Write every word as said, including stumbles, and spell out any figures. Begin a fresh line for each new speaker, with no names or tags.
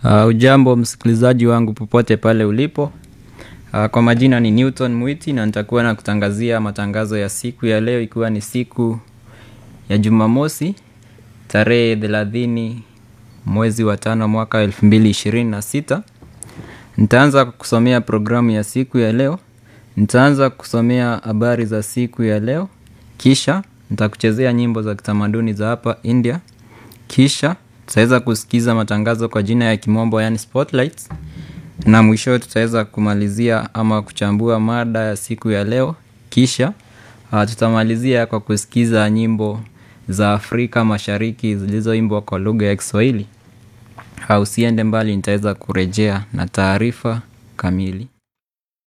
Uh, ujambo msikilizaji wangu popote pale ulipo. Uh, kwa majina ni Newton Mwiti na nitakuwa na kutangazia matangazo ya siku ya leo, ikiwa ni siku ya Jumamosi tarehe thelathini mwezi wa tano mwaka elfu mbili ishirini na sita. Nitaanza kusomea programu ya siku ya leo. Nitaanza kusomea habari za siku ya leo. Kisha nitakuchezea nyimbo za kitamaduni za hapa India. Kisha tutaweza kusikiza matangazo kwa jina ya kimombo, yani spotlights. Na mwisho tutaweza kumalizia ama kuchambua mada ya siku ya leo. Kisha uh, tutamalizia kwa kusikiza nyimbo za Afrika Mashariki zilizoimbwa kwa lugha ya Kiswahili. Uh, usiende mbali, nitaweza kurejea na taarifa kamili.